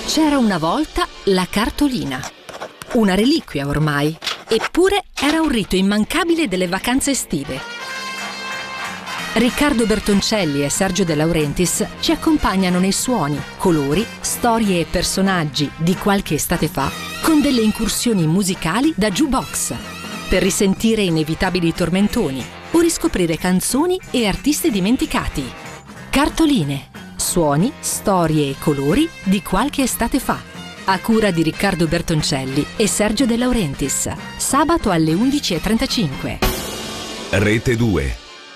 C'era una volta la cartolina, una reliquia ormai, eppure era un rito immancabile delle vacanze estive. Riccardo Bertoncelli e Sergio De Laurentiis ci accompagnano nei suoni, colori, storie e personaggi di qualche estate fa con delle incursioni musicali da jukebox per risentire inevitabili tormentoni o riscoprire canzoni e artisti dimenticati. Cartoline, suoni, storie e colori di qualche estate fa. A cura di Riccardo Bertoncelli e Sergio De Laurentiis. Sabato alle 11:35. Rete 2.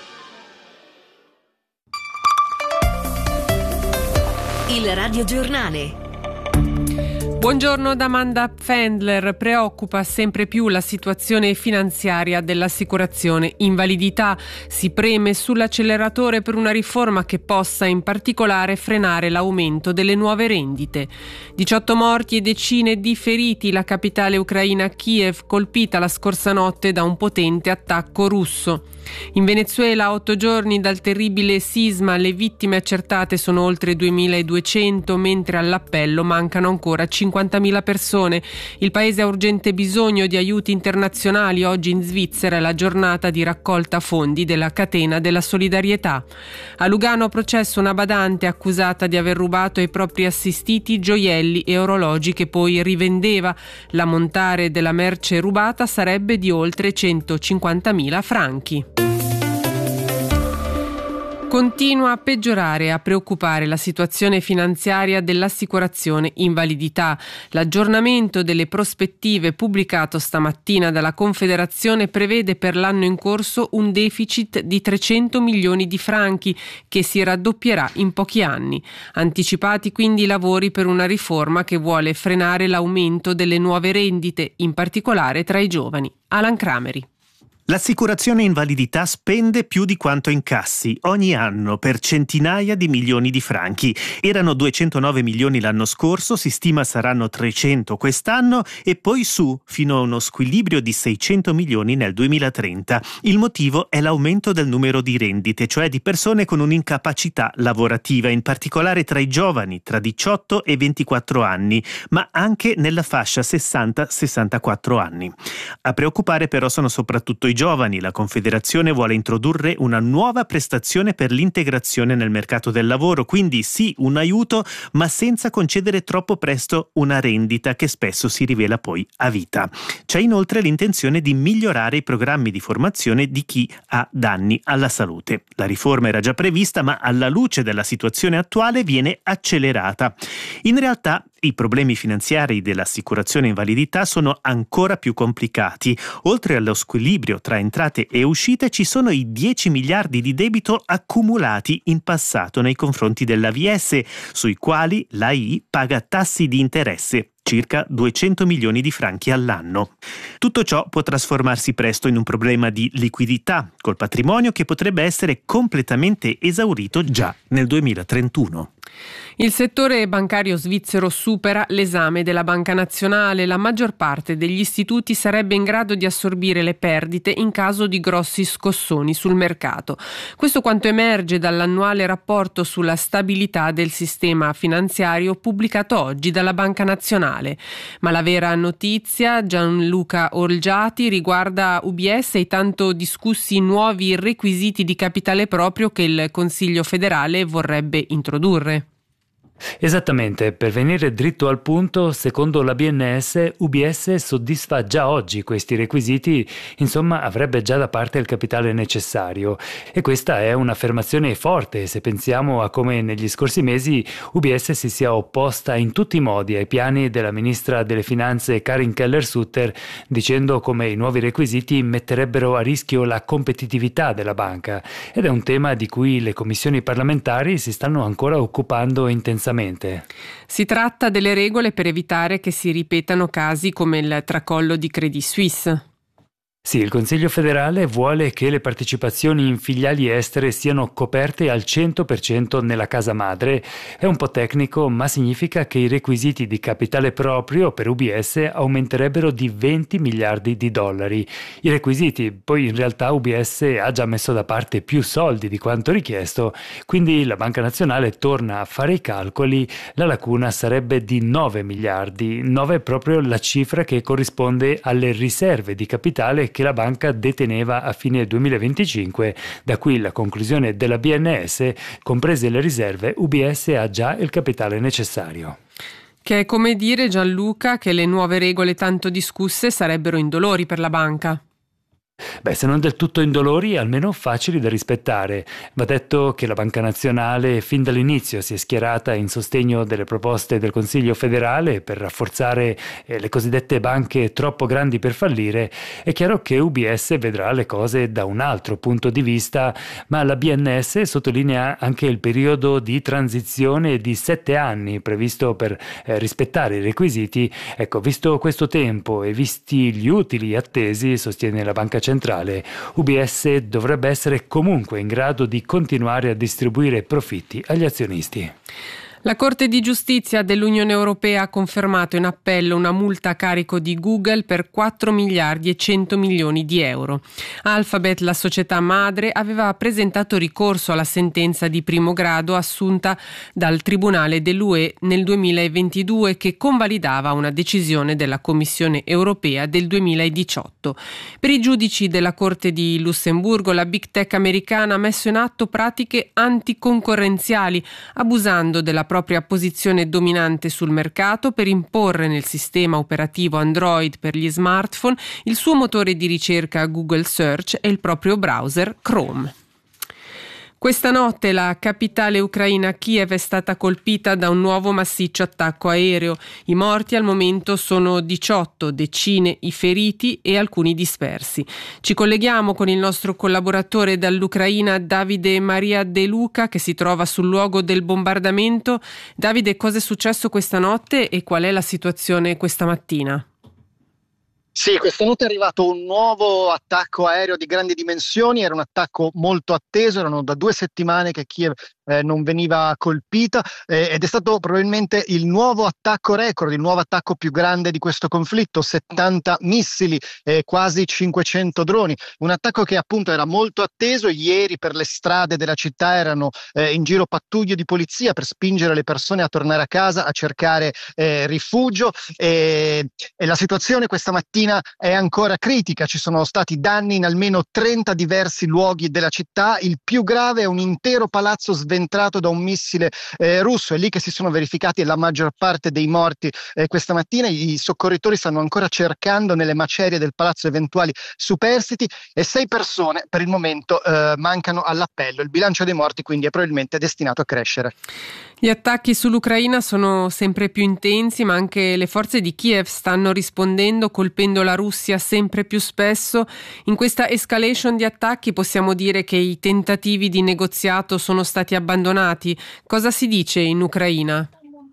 Il radiogiornale. Buongiorno da Amanda Fendler. Preoccupa sempre più la situazione finanziaria dell'assicurazione invalidità. Si preme sull'acceleratore per una riforma che possa in particolare frenare l'aumento delle nuove rendite. 18 morti e decine di feriti la capitale ucraina Kiev, colpita la scorsa notte da un potente attacco russo. In Venezuela, 8 giorni dal terribile sisma, le vittime accertate sono oltre 2.200, mentre all'appello mancano ancora 50.000 persone. Il paese ha urgente bisogno di aiuti internazionali. Oggi in Svizzera è la giornata di raccolta fondi della catena della solidarietà. A Lugano processo una badante accusata di aver rubato ai propri assistiti gioielli e orologi che poi rivendeva. L'ammontare della merce rubata sarebbe di oltre 150.000 franchi. Continua a peggiorare e a preoccupare la situazione finanziaria dell'assicurazione invalidità. L'aggiornamento delle prospettive pubblicato stamattina dalla Confederazione prevede per l'anno in corso un deficit di 300 milioni di franchi che si raddoppierà in pochi anni. Anticipati quindi i lavori per una riforma che vuole frenare l'aumento delle nuove rendite, in particolare tra i giovani. Alan Crameri. L'assicurazione invalidità spende più di quanto incassi ogni anno per centinaia di milioni di franchi. Erano 209 milioni l'anno scorso, si stima saranno 300 quest'anno e poi su fino a uno squilibrio di 600 milioni nel 2030. Il motivo è l'aumento del numero di rendite, cioè di persone con un'incapacità lavorativa, in particolare tra i giovani, tra 18 e 24 anni, ma anche nella fascia 60-64 anni. A preoccupare però sono soprattutto i giovani. La Confederazione vuole introdurre una nuova prestazione per l'integrazione nel mercato del lavoro, quindi sì, un aiuto, ma senza concedere troppo presto una rendita che spesso si rivela poi a vita. C'è inoltre l'intenzione di migliorare i programmi di formazione di chi ha danni alla salute. La riforma era già prevista, ma alla luce della situazione attuale viene accelerata. In realtà i problemi finanziari dell'assicurazione invalidità sono ancora più complicati. Oltre allo squilibrio tra entrate e uscite ci sono i 10 miliardi di debito accumulati in passato nei confronti dell'AVS, sui quali l'AI paga tassi di interesse, circa 200 milioni di franchi all'anno. Tutto ciò può trasformarsi presto in un problema di liquidità, col patrimonio che potrebbe essere completamente esaurito già nel 2031. Il settore bancario svizzero supera l'esame della Banca Nazionale. La maggior parte degli istituti sarebbe in grado di assorbire le perdite in caso di grossi scossoni sul mercato. Questo quanto emerge dall'annuale rapporto sulla stabilità del sistema finanziario pubblicato oggi dalla Banca Nazionale. Ma la vera notizia, Gianluca Olgiati, riguarda UBS e i tanto discussi nuovi requisiti di capitale proprio che il Consiglio federale vorrebbe introdurre. Esattamente, per venire dritto al punto, secondo la BNS, UBS soddisfa già oggi questi requisiti, insomma avrebbe già da parte il capitale necessario. E questa è un'affermazione forte se pensiamo a come negli scorsi mesi UBS si sia opposta in tutti i modi ai piani della ministra delle Finanze Karin Keller-Sutter, dicendo come i nuovi requisiti metterebbero a rischio la competitività della banca. Ed è un tema di cui le commissioni parlamentari si stanno ancora occupando intensamente. Si tratta delle regole per evitare che si ripetano casi come il tracollo di Credit Suisse. Sì, il Consiglio federale vuole che le partecipazioni in filiali estere siano coperte al 100% nella casa madre. È un po' tecnico, ma significa che i requisiti di capitale proprio per UBS aumenterebbero di 20 miliardi di dollari. I requisiti, poi in realtà UBS ha già messo da parte più soldi di quanto richiesto, quindi la Banca Nazionale torna a fare i calcoli, la lacuna sarebbe di 9 miliardi. 9 è proprio la cifra che corrisponde alle riserve di capitale che la banca deteneva a fine 2025, da qui la conclusione della BNS, comprese le riserve, UBS ha già il capitale necessario. Che è come dire, Gianluca, che le nuove regole tanto discusse sarebbero indolori per la banca. Beh, se non del tutto indolori, almeno facili da rispettare. Va detto che la Banca Nazionale fin dall'inizio si è schierata in sostegno delle proposte del Consiglio federale per rafforzare le cosiddette banche troppo grandi per fallire. È chiaro che UBS vedrà le cose da un altro punto di vista, ma la BNS sottolinea anche il periodo di transizione di 7 anni previsto per rispettare i requisiti. Ecco, visto questo tempo e visti gli utili attesi, sostiene la Banca Centrale, UBS dovrebbe essere comunque in grado di continuare a distribuire profitti agli azionisti. La Corte di Giustizia dell'Unione Europea ha confermato in appello una multa a carico di Google per 4 miliardi e 100 milioni di euro. Alphabet, la società madre, aveva presentato ricorso alla sentenza di primo grado assunta dal Tribunale dell'UE nel 2022 che convalidava una decisione della Commissione Europea del 2018. Per i giudici della Corte di Lussemburgo, la Big Tech americana ha messo in atto pratiche anticoncorrenziali, abusando della propria posizione dominante sul mercato per imporre nel sistema operativo Android per gli smartphone il suo motore di ricerca Google Search e il proprio browser Chrome. Questa notte la capitale ucraina Kiev è stata colpita da un nuovo massiccio attacco aereo. I morti al momento sono 18, decine i feriti e alcuni dispersi. Ci colleghiamo con il nostro collaboratore dall'Ucraina, Davide Maria De Luca, che si trova sul luogo del bombardamento. Davide, cosa è successo questa notte e qual è la situazione questa mattina? Sì, questa notte è arrivato un nuovo attacco aereo di grandi dimensioni, era un attacco molto atteso, erano da 2 settimane che Kiev non veniva colpita ed è stato probabilmente il nuovo attacco record, il nuovo attacco più grande di questo conflitto, 70 missili, quasi 500 droni, un attacco che appunto era molto atteso. Ieri per le strade della città erano in giro pattuglie di polizia per spingere le persone a tornare a casa, a cercare rifugio e la situazione questa mattina è ancora critica, ci sono stati danni in almeno 30 diversi luoghi della città, il più grave è un intero palazzo sventrato da un missile russo, è lì che si sono verificati la maggior parte dei morti questa mattina. I soccorritori stanno ancora cercando nelle macerie del palazzo eventuali superstiti e 6 persone per il momento mancano all'appello. Il bilancio dei morti quindi è probabilmente destinato a crescere. Gli attacchi sull'Ucraina sono sempre più intensi, ma anche le forze di Kiev stanno rispondendo, colpendo la Russia sempre più spesso. In questa escalation di attacchi possiamo dire che i tentativi di negoziato sono stati abbandonati. Cosa si dice in Ucraina?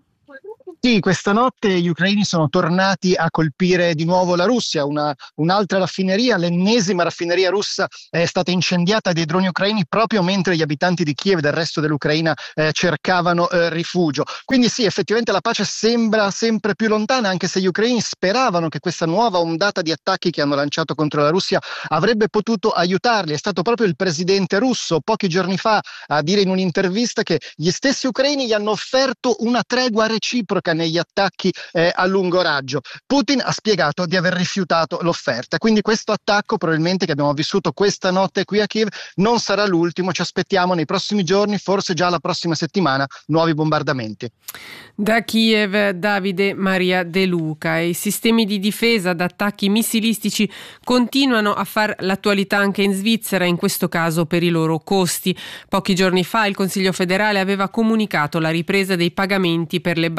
Sì, questa notte gli ucraini sono tornati a colpire di nuovo la Russia, un'altra raffineria, l'ennesima raffineria russa è stata incendiata dai droni ucraini proprio mentre gli abitanti di Kiev e del resto dell'Ucraina cercavano rifugio. Quindi sì, effettivamente la pace sembra sempre più lontana, anche se gli ucraini speravano che questa nuova ondata di attacchi che hanno lanciato contro la Russia avrebbe potuto aiutarli. È stato proprio il presidente russo pochi giorni fa a dire in un'intervista che gli stessi ucraini gli hanno offerto una tregua reciproca negli attacchi a lungo raggio. Putin ha spiegato di aver rifiutato l'offerta, quindi questo attacco probabilmente che abbiamo vissuto questa notte qui a Kiev non sarà l'ultimo, ci aspettiamo nei prossimi giorni, forse già la prossima settimana, nuovi bombardamenti. Da Kiev, Davide Maria De Luca. I sistemi di difesa da attacchi missilistici continuano a far l'attualità anche in Svizzera, in questo caso per i loro costi. Pochi giorni fa il Consiglio federale aveva comunicato la ripresa dei pagamenti per le batterie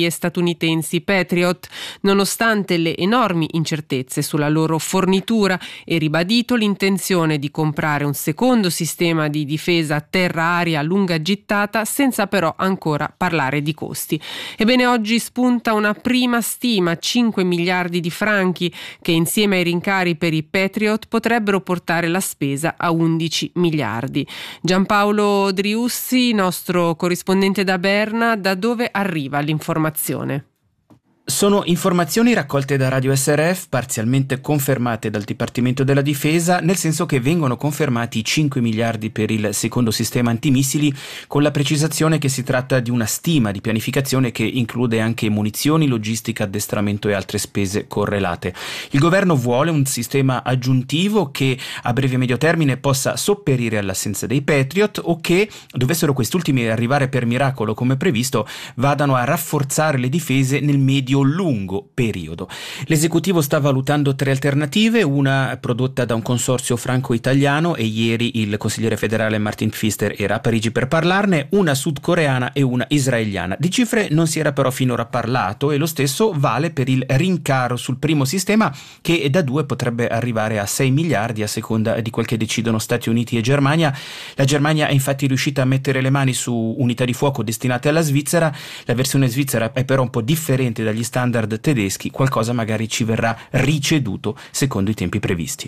artiglierie statunitensi Patriot, nonostante le enormi incertezze sulla loro fornitura, e ribadito l'intenzione di comprare un secondo sistema di difesa terra-aria a lunga gittata, senza però ancora parlare di costi. Ebbene, oggi spunta una prima stima, 5 miliardi di franchi, che insieme ai rincari per i Patriot potrebbero portare la spesa a 11 miliardi. Giampaolo Driussi, nostro corrispondente da Berna, da dove arriva l'informazione? Sono informazioni raccolte da Radio SRF, parzialmente confermate dal Dipartimento della Difesa, nel senso che vengono confermati i 5 miliardi per il secondo sistema antimissili, con la precisazione che si tratta di una stima di pianificazione che include anche munizioni, logistica, addestramento e altre spese correlate. Il governo vuole un sistema aggiuntivo che a breve e medio termine possa sopperire all'assenza dei Patriot, o che, dovessero quest'ultimi arrivare per miracolo come previsto, vadano a rafforzare le difese nel medio-lungo periodo. L'esecutivo sta valutando 3 alternative, una prodotta da un consorzio franco-italiano, e ieri il consigliere federale Martin Pfister era a Parigi per parlarne, una sudcoreana e una israeliana. Di cifre non si era però finora parlato, e lo stesso vale per il rincaro sul primo sistema, che da 2 potrebbe arrivare a 6 miliardi a seconda di quel che decidono Stati Uniti e Germania. La Germania è infatti riuscita a mettere le mani su unità di fuoco destinate alla Svizzera. La versione svizzera è però un po' differente dagli standard tedeschi, qualcosa magari ci verrà riceduto secondo i tempi previsti.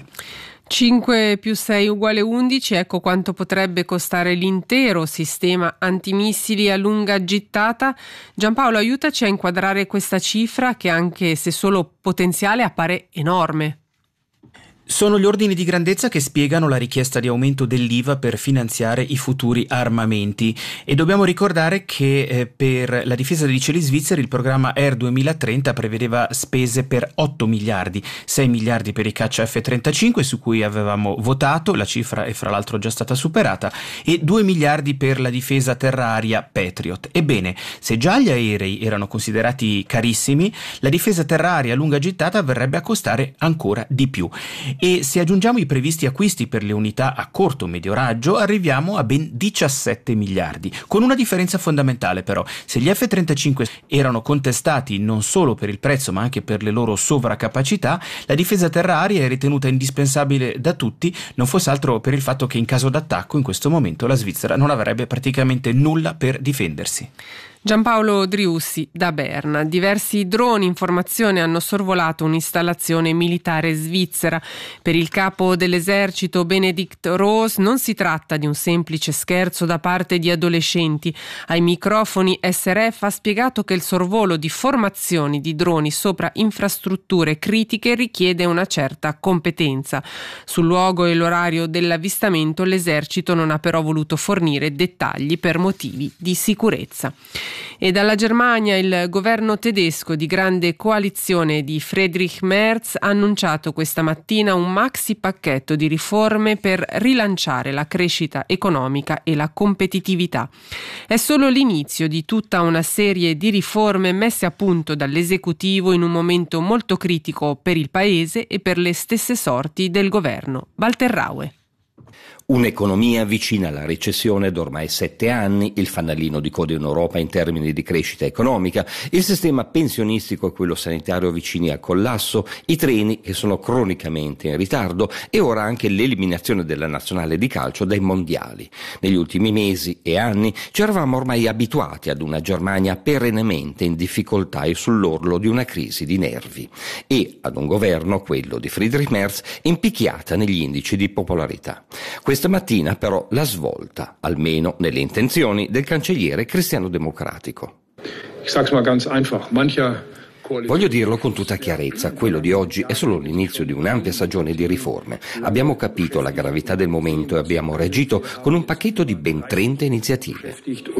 5 più 6 uguale 11, ecco quanto potrebbe costare l'intero sistema antimissili a lunga gittata. Giampaolo, aiutaci a inquadrare questa cifra che, anche se solo potenziale, appare enorme. Sono gli ordini di grandezza che spiegano la richiesta di aumento dell'IVA per finanziare i futuri armamenti, e dobbiamo ricordare che per la difesa dei cieli svizzeri il programma Air 2030 prevedeva spese per 8 miliardi, 6 miliardi per i caccia F-35 su cui avevamo votato, la cifra è fra l'altro già stata superata, e 2 miliardi per la difesa terra-aria Patriot. Ebbene, se già gli aerei erano considerati carissimi, la difesa terra-aria a lunga gittata verrebbe a costare ancora di più. E se aggiungiamo i previsti acquisti per le unità a corto-medio raggio, arriviamo a ben 17 miliardi, con una differenza fondamentale però: se gli F-35 erano contestati non solo per il prezzo ma anche per le loro sovracapacità, la difesa terra-aria è ritenuta indispensabile da tutti, non fosse altro per il fatto che in caso d'attacco in questo momento la Svizzera non avrebbe praticamente nulla per difendersi. Giampaolo Driussi da Berna. Diversi droni in formazione hanno sorvolato un'installazione militare svizzera. Per il capo dell'esercito Benedikt Roos non si tratta di un semplice scherzo da parte di adolescenti. Ai microfoni SRF ha spiegato che il sorvolo di formazioni di droni sopra infrastrutture critiche richiede una certa competenza. Sul luogo e l'orario dell'avvistamento l'esercito non ha però voluto fornire dettagli per motivi di sicurezza. E dalla Germania il governo tedesco di grande coalizione di Friedrich Merz ha annunciato questa mattina un maxi pacchetto di riforme per rilanciare la crescita economica e la competitività. È solo l'inizio di tutta una serie di riforme messe a punto dall'esecutivo in un momento molto critico per il paese e per le stesse sorti del governo. Walter Raue. Un'economia vicina alla recessione da ormai 7 anni, il fanalino di coda in Europa in termini di crescita economica, il sistema pensionistico e quello sanitario vicini al collasso, i treni che sono cronicamente in ritardo e ora anche l'eliminazione della nazionale di calcio dai mondiali. Negli ultimi mesi e anni ci eravamo ormai abituati ad una Germania perennemente in difficoltà e sull'orlo di una crisi di nervi, e ad un governo, quello di Friedrich Merz, impicchiata negli indici di popolarità. Questa mattina però la svolta, almeno nelle intenzioni del cancelliere cristiano-democratico. Ich sag's mal ganz einfach, Voglio dirlo con tutta chiarezza, quello di oggi è solo l'inizio di un'ampia stagione di riforme. Abbiamo capito la gravità del momento e abbiamo reagito con un pacchetto di ben 30 iniziative.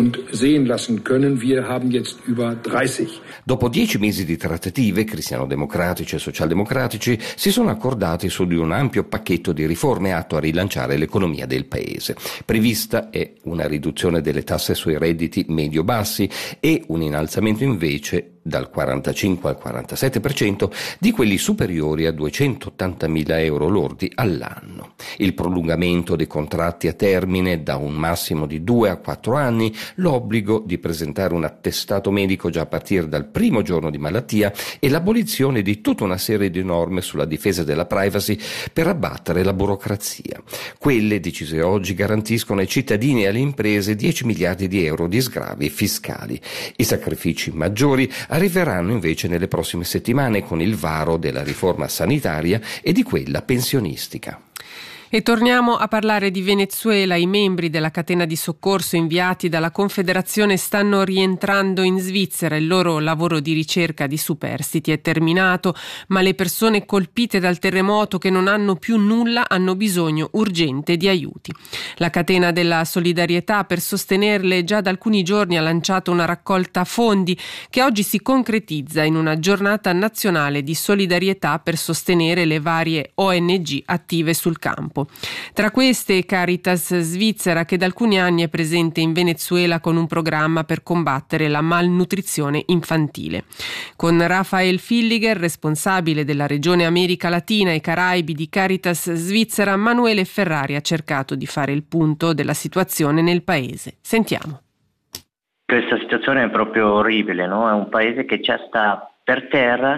Dopo 10 mesi di trattative, cristiano-democratici e socialdemocratici si sono accordati su di un ampio pacchetto di riforme atto a rilanciare l'economia del paese. Prevista è una riduzione delle tasse sui redditi medio-bassi e un innalzamento invece dal 45 al 47%, di quelli superiori a 280.000 euro lordi all'anno. Il prolungamento dei contratti a termine da un massimo di 2 a 4 anni, l'obbligo di presentare un attestato medico già a partire dal primo giorno di malattia e l'abolizione di tutta una serie di norme sulla difesa della privacy per abbattere la burocrazia. Quelle decise oggi garantiscono ai cittadini e alle imprese 10 miliardi di euro di sgravi fiscali. I sacrifici maggiori arriveranno invece nelle prossime settimane con il varo della riforma sanitaria e di quella pensionistica. E torniamo a parlare di Venezuela. I membri della catena di soccorso inviati dalla Confederazione stanno rientrando in Svizzera. Il loro lavoro di ricerca di superstiti è terminato, ma le persone colpite dal terremoto che non hanno più nulla hanno bisogno urgente di aiuti. La catena della solidarietà, per sostenerle, già da alcuni giorni ha lanciato una raccolta fondi che oggi si concretizza in una giornata nazionale di solidarietà per sostenere le varie ONG attive sul campo. Tra queste Caritas Svizzera, che da alcuni anni è presente in Venezuela con un programma per combattere la malnutrizione infantile. Con Raphael Villiger, responsabile della regione America Latina e Caraibi di Caritas Svizzera, Manuele Ferrari ha cercato di fare il punto della situazione nel paese. Sentiamo. Questa situazione è proprio orribile, no? È un paese che già sta per terra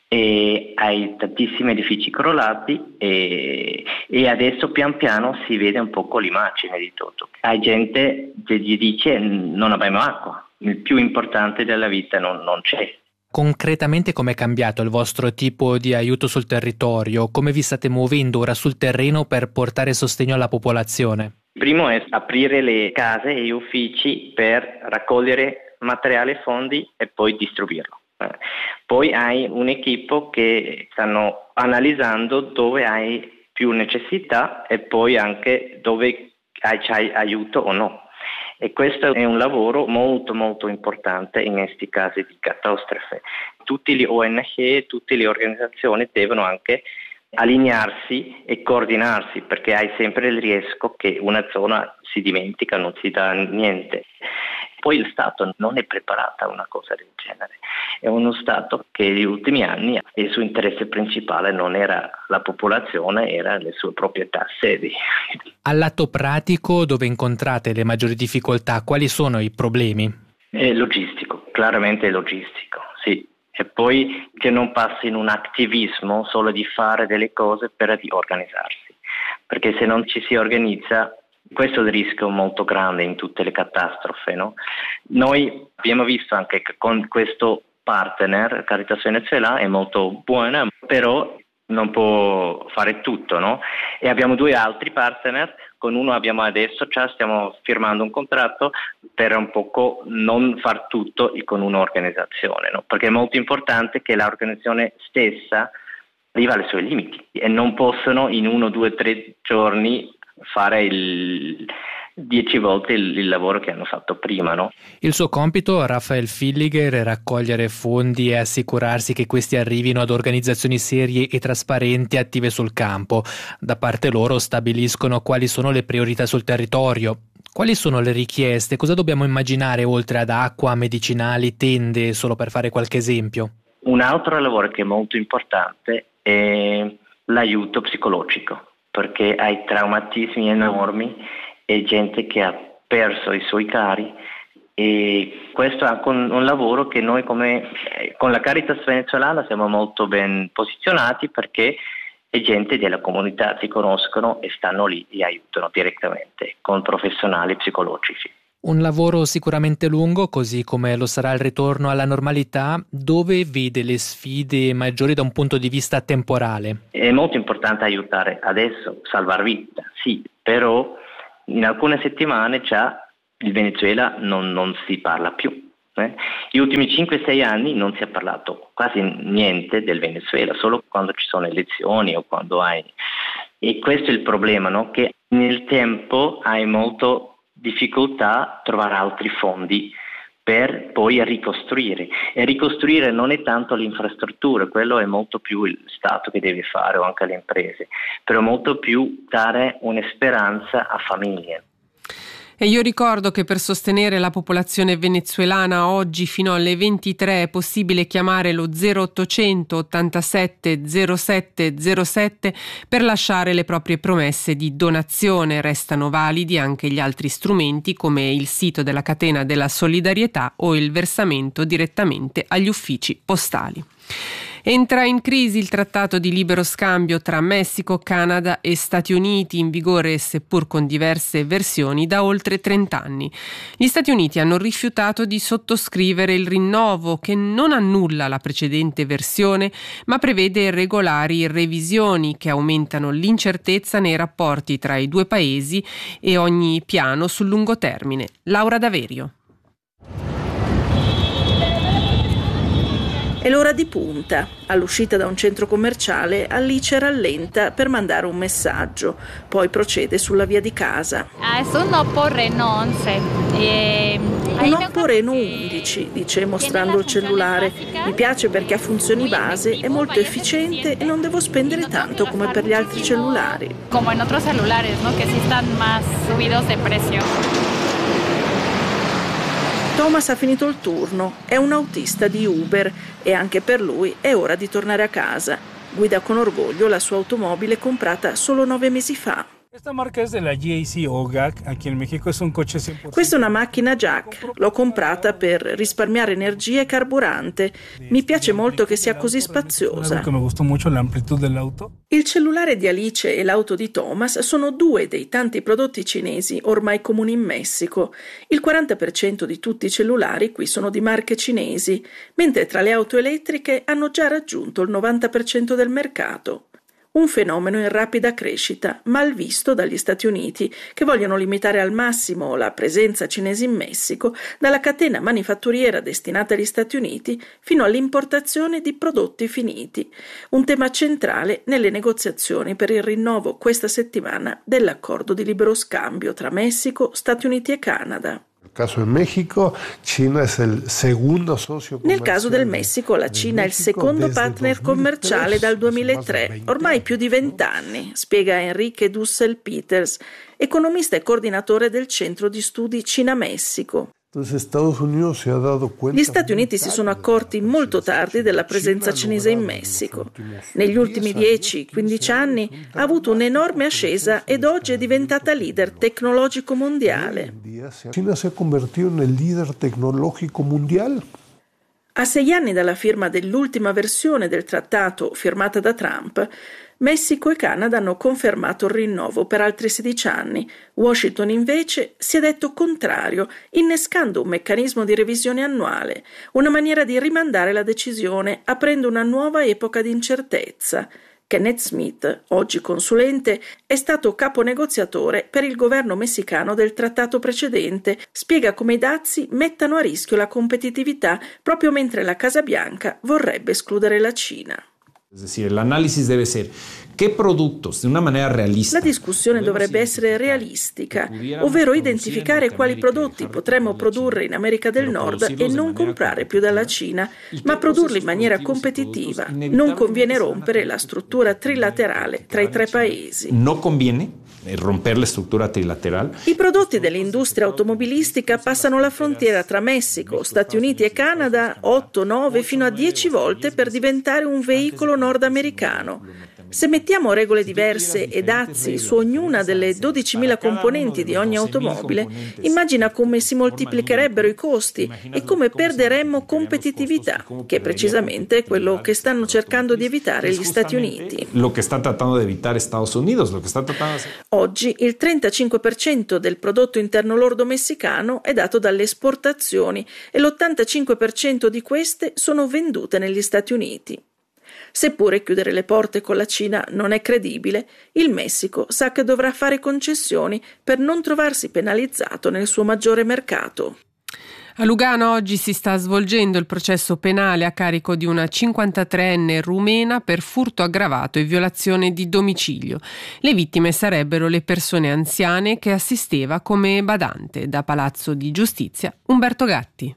e hai tantissimi edifici crollati e adesso pian piano si vede un po' l'immagine di tutto. Hai gente che gli dice non abbiamo acqua, il più importante della vita non c'è. Concretamente com'è cambiato il vostro tipo di aiuto sul territorio? Come vi state muovendo ora sul terreno per portare sostegno alla popolazione? Il primo è aprire le case e gli uffici per raccogliere materiale e fondi e poi distribuirlo. Poi hai un'equipe che stanno analizzando dove hai più necessità e poi anche dove c'hai aiuto o no. E questo è un lavoro molto molto importante in questi casi di catastrofe. Tutte le ONG, tutte le organizzazioni devono anche allinearsi e coordinarsi, perché hai sempre il rischio che una zona si dimentica, non si dà niente. Poi il Stato non è preparato a una cosa del genere. È uno Stato che negli ultimi anni il suo interesse principale non era la popolazione, era le sue proprietà sedi. All'atto pratico, dove incontrate le maggiori difficoltà, quali sono i problemi? È logistico, claramente logistico, sì. E poi che non passi in un attivismo solo di fare delle cose per organizzarsi. Perché se non ci si organizza, questo è il rischio molto grande in tutte le catastrofe, no? Noi abbiamo visto anche che con questo partner, Caritas Venezuela, è molto buona, però non può fare tutto, no? E abbiamo 2 altri partner, con uno abbiamo adesso, stiamo firmando un contratto per un poco non far tutto con un'organizzazione, no? Perché è molto importante che l'organizzazione stessa arriva ai suoi limiti e non possono in 1, 2, 3 giorni fare 10 volte il lavoro che hanno fatto prima, no? Il suo compito, Raphael Villiger, è raccogliere fondi e assicurarsi che questi arrivino ad organizzazioni serie e trasparenti attive sul campo. Da parte loro stabiliscono quali sono le priorità sul territorio. Quali sono le richieste? Cosa dobbiamo immaginare oltre ad acqua, medicinali, tende, solo per fare qualche esempio? Un altro lavoro che è molto importante è l'aiuto psicologico, perché hai traumatismi enormi e gente che ha perso i suoi cari, e questo è anche un lavoro che noi con la Caritas venezuelana siamo molto ben posizionati, perché è gente della comunità, si conoscono e stanno lì e aiutano direttamente con professionali psicologici. Un lavoro sicuramente lungo, così come lo sarà il ritorno alla normalità. Dove vede le sfide maggiori da un punto di vista temporale? È molto importante aiutare adesso, salvar vita, sì, però in alcune settimane già il Venezuela non si parla più. Gli ultimi 5-6 anni non si è parlato quasi niente del Venezuela, solo quando ci sono elezioni o quando hai... E questo è il problema, no? Che nel tempo hai molto difficoltà a trovare altri fondi per poi ricostruire. E ricostruire non è tanto l'infrastruttura, quello è molto più il Stato che deve fare o anche le imprese, però molto più dare una speranza a famiglie. E io ricordo che per sostenere la popolazione venezuelana oggi fino alle 23 è possibile chiamare lo 0800 87 07 07 per lasciare le proprie promesse di donazione. Restano validi anche gli altri strumenti come il sito della catena della solidarietà o il versamento direttamente agli uffici postali. Entra in crisi il trattato di libero scambio tra Messico, Canada e Stati Uniti, in vigore seppur con diverse versioni da oltre 30 anni. Gli Stati Uniti hanno rifiutato di sottoscrivere il rinnovo, che non annulla la precedente versione, ma prevede regolari revisioni che aumentano l'incertezza nei rapporti tra i due paesi e ogni piano sul lungo termine. Laura Daverio. È l'ora di punta. All'uscita da un centro commerciale, Alice rallenta per mandare un messaggio, poi procede sulla via di casa. Un Oppo Reno 11. Un Oppo Reno 11, dice mostrando il cellulare. Mi piace perché ha funzioni base, è molto efficiente e non devo spendere tanto come per gli altri cellulari. Come in altri cellulari, no? Che si stanno más subidos de precio. Thomas ha finito il turno, è un autista di Uber e anche per lui è ora di tornare a casa. Guida con orgoglio la sua automobile comprata solo 9 mesi fa. Esta marca es de la GAC OGAC, aquí en México es un coche 100%. Questa è una macchina Jack, l'ho comprata per risparmiare energia e carburante. Mi piace molto che sia così spaziosa. Me gustó mucho la amplitud dell'auto. Il cellulare di Alice e l'auto di Thomas sono due dei tanti prodotti cinesi ormai comuni in Messico. Il 40% di tutti i cellulari qui sono di marche cinesi, mentre tra le auto elettriche hanno già raggiunto il 90% del mercato. Un fenomeno in rapida crescita, mal visto dagli Stati Uniti, che vogliono limitare al massimo la presenza cinese in Messico, dalla catena manifatturiera destinata agli Stati Uniti fino all'importazione di prodotti finiti. Un tema centrale nelle negoziazioni per il rinnovo questa settimana dell'accordo di libero scambio tra Messico, Stati Uniti e Canada. Nel caso del Messico, la Cina è il secondo partner commerciale dal 2003, ormai più di 20 anni, spiega Enrique Dussel Peters, economista e coordinatore del Centro di Studi Cina-Messico. Gli Stati Uniti si sono accorti molto tardi della presenza cinese in Messico. Negli ultimi 10-15 anni ha avuto un'enorme ascesa ed oggi è diventata leader tecnologico mondiale. Cina si è convertito nel leader tecnologico mondiale. A 6 anni dalla firma dell'ultima versione del trattato firmata da Trump, Messico e Canada hanno confermato il rinnovo per altri 16 anni. Washington invece si è detto contrario, innescando un meccanismo di revisione annuale, una maniera di rimandare la decisione, aprendo una nuova epoca di incertezza. Kenneth Smith, oggi consulente, è stato capo negoziatore per il governo messicano del trattato precedente. Spiega come i dazi mettano a rischio la competitività proprio mentre la Casa Bianca vorrebbe escludere la Cina. Es decir, el análisis debe ser qué productos, de una manera realista. La discussione dovrebbe essere realistica, ovvero identificare quali prodotti potremmo produrre in America del Nord e non comprare più dalla Cina, ma produrli in maniera competitiva. Non conviene rompere la struttura trilaterale tra i 3 paesi. No conviene romper la struttura trilateral. I prodotti dell'industria automobilistica passano la frontiera tra Messico, Stati Uniti e Canada 8, 9 fino a 10 volte per diventare un veicolo nordamericano. Se mettiamo regole diverse e dazi su ognuna delle 12.000 componenti di ogni automobile, immagina come si moltiplicherebbero i costi e come perderemmo competitività, che è precisamente quello che stanno cercando di evitare gli Stati Uniti. Lo che sta trattando di evitare Estados Unidos, lo che sta trattando. Oggi il 35% del prodotto interno lordo messicano è dato dalle esportazioni e l'85% di queste sono vendute negli Stati Uniti. Seppure chiudere le porte con la Cina non è credibile, il Messico sa che dovrà fare concessioni per non trovarsi penalizzato nel suo maggiore mercato. A Lugano oggi si sta svolgendo il processo penale a carico di una 53enne rumena per furto aggravato e violazione di domicilio. Le vittime sarebbero le persone anziane che assisteva come badante. Da Palazzo di Giustizia, Umberto Gatti.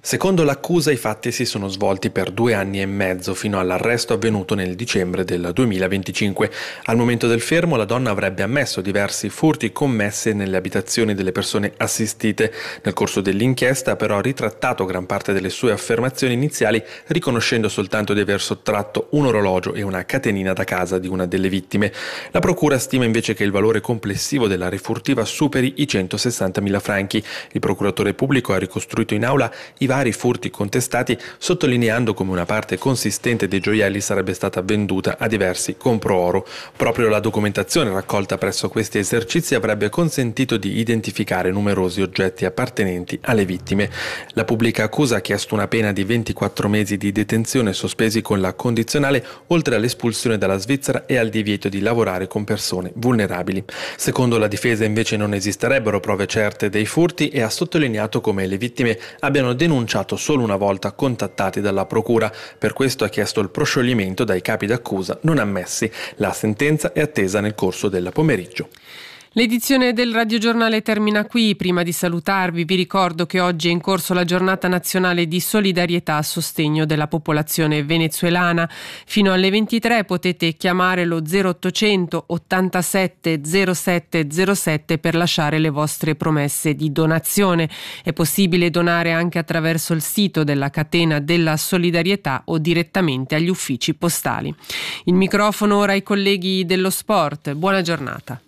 Secondo l'accusa, i fatti si sono svolti per 2 anni e mezzo, fino all'arresto avvenuto nel dicembre del 2025. Al momento del fermo, la donna avrebbe ammesso diversi furti commessi nelle abitazioni delle persone assistite. Nel corso dell'inchiesta, però, ha ritrattato gran parte delle sue affermazioni iniziali, riconoscendo soltanto di aver sottratto un orologio e una catenina da casa di una delle vittime. La procura stima invece che il valore complessivo della rifurtiva superi i 160.000 franchi. Il procuratore pubblico ha ricostruito in aula i vari furti contestati, sottolineando come una parte consistente dei gioielli sarebbe stata venduta a diversi compro-oro. Proprio la documentazione raccolta presso questi esercizi avrebbe consentito di identificare numerosi oggetti appartenenti alle vittime. La pubblica accusa ha chiesto una pena di 24 mesi di detenzione sospesi con la condizionale, oltre all'espulsione dalla Svizzera e al divieto di lavorare con persone vulnerabili. Secondo la difesa invece non esisterebbero prove certe dei furti e ha sottolineato come le vittime abbiano denunciato solo una volta contattati dalla procura. Per questo ha chiesto il proscioglimento dai capi d'accusa non ammessi. La sentenza è attesa nel corso del pomeriggio. L'edizione del radiogiornale termina qui. Prima di salutarvi vi ricordo che oggi è in corso la giornata nazionale di solidarietà a sostegno della popolazione venezuelana. Fino alle 23 potete chiamare lo 0800 87 07 07 per lasciare le vostre promesse di donazione. È possibile donare anche attraverso il sito della Catena della Solidarietà o direttamente agli uffici postali. Il microfono ora ai colleghi dello sport. Buona giornata.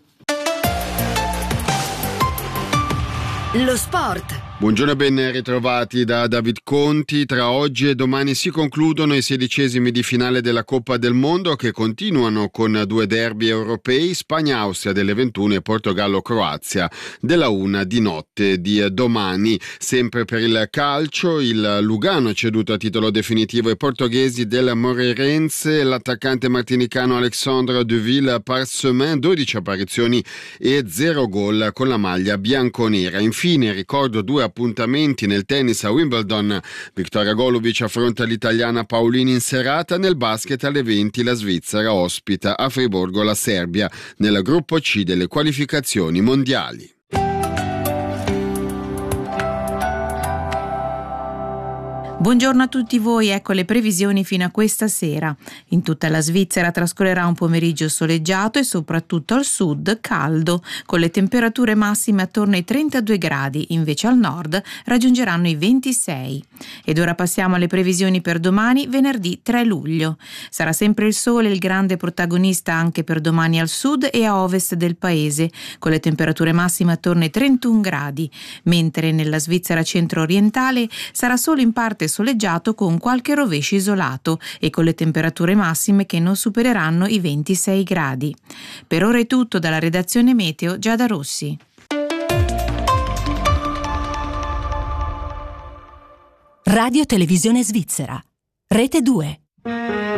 Lo sport. Buongiorno e ben ritrovati da David Conti. Tra oggi e domani si concludono i 16esimi di finale della Coppa del Mondo, che continuano con 2 derby europei, Spagna-Austria delle 21 e Portogallo-Croazia della 1 di notte di domani. Sempre per il calcio, il Lugano ha ceduto a titolo definitivo ai portoghesi del Moreirense. L'attaccante martinicano Alexandre de Ville-Parsemin, 12 apparizioni e 0 gol con la maglia bianconera. Infine ricordo 2 appuntamenti nel tennis a Wimbledon. Viktoria Golubic affronta l'italiana Paolini in serata. Nel basket alle 20 la Svizzera ospita a Friburgo la Serbia nel gruppo C delle qualificazioni mondiali. Buongiorno a tutti voi, ecco le previsioni fino a questa sera. In tutta la Svizzera trascorrerà un pomeriggio soleggiato e soprattutto al sud caldo, con le temperature massime attorno ai 32 gradi, invece al nord raggiungeranno i 26. Ed ora passiamo alle previsioni per domani, venerdì 3 luglio. Sarà sempre il sole il grande protagonista anche per domani al sud e a ovest del paese, con le temperature massime attorno ai 31 gradi, mentre nella Svizzera centro-orientale sarà solo in parte soleggiato con qualche rovescio isolato e con le temperature massime che non supereranno i 26 gradi. Per ora è tutto dalla redazione Meteo Giada Rossi. Radio Televisione Svizzera, Rete 2.